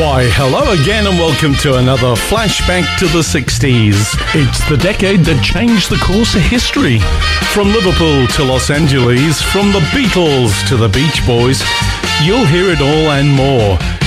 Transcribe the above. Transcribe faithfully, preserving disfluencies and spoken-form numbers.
Why, hello again and welcome to another flashback to the sixties. It's the decade that changed the course of history. From Liverpool to Los Angeles, from the Beatles to the Beach Boys, you'll hear it all and more